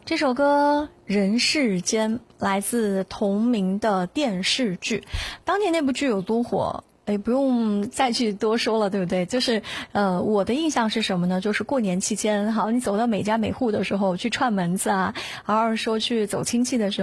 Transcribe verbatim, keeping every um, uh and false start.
这首歌《人世间》来自同名的电视剧，当年那部剧有多火，哎，不用再去多说了，对不对？就是呃，我的印象是什么呢？就是过年期间，好，你走到每家每户的时候去串门子啊，然后说去走亲戚的时候。